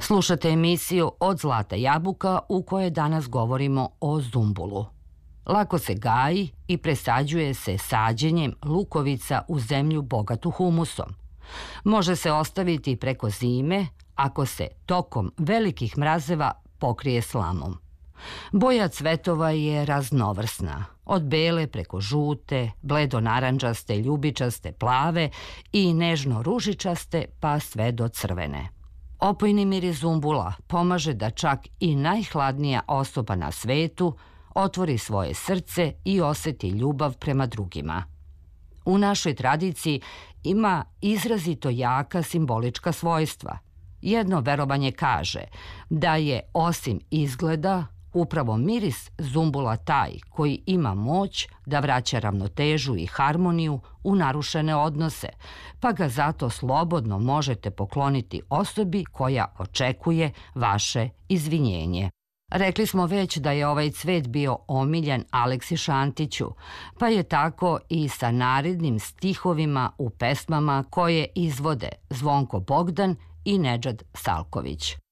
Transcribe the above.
Slušate emisiju Od zlata jabuka u kojoj danas govorimo o zumbulu. Lako se gaji i presađuje se sađenjem lukovica u zemlju bogatu humusom. Može se ostaviti preko zime ako se tokom velikih mrazeva pokrije slamom. Boja cvetova je raznovrsna, od bele preko žute, bledo-naranđaste, ljubičaste, plave i nežno-ružičaste pa sve do crvene. Opojni miris zumbula pomaže da čak i najhladnija osoba na svetu otvori svoje srce i oseti ljubav prema drugima. U našoj tradiciji ima izrazito jaka simbolička svojstva. Jedno verovanje kaže da je osim izgleda upravo miris zumbula taj koji ima moć da vraća ravnotežu i harmoniju u narušene odnose, pa ga zato slobodno možete pokloniti osobi koja očekuje vaše izvinjenje. Rekli smo već da je ovaj cvet bio omiljen Aleksi Šantiću, pa je tako i sa narednim stihovima u pesmama koje izvode Zvonko Bogdan i Nedžad Salković.